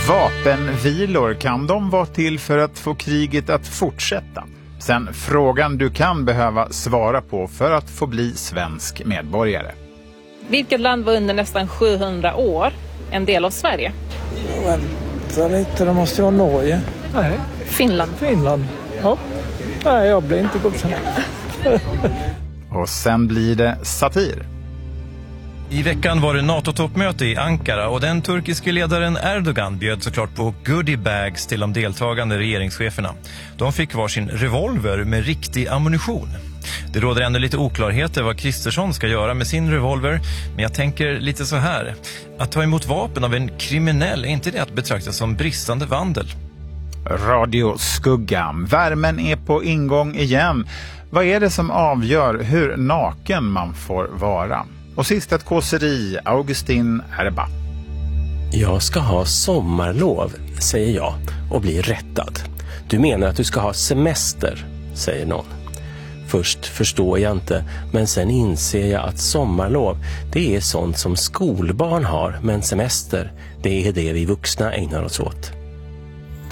Vapenvilor, kan de vara till för att få kriget att fortsätta? Sen frågan du kan behöva svara på för att få bli svensk medborgare. Vilket land var under nästan 700 år en del av Sverige? Vänta lite, det måste vara Norge. Nej. Finland. Ja. Nej, jag blir inte godkänd. Och sen blir det satir. I veckan var det NATO-toppmöte i Ankara och den turkiske ledaren Erdogan bjöd såklart på goodiebags till de deltagande regeringscheferna. De fick varsin revolver med riktig ammunition. Det råder ännu lite oklarheter vad Kristersson ska göra med sin revolver, men jag tänker lite så här. Att ta emot vapen av en kriminell, är inte det att betrakta som bristande vandel? Radio Skuggan. Värmen är på ingång igen. Vad är det som avgör hur naken man får vara? Och sist ett kåseri, Augustin Erba. Jag ska ha sommarlov, säger jag, och blir rättad. Du menar att du ska ha semester, säger någon. Först förstår jag inte, men sen inser jag att sommarlov, det är sånt som skolbarn har, men semester, det är det vi vuxna ägnar oss åt.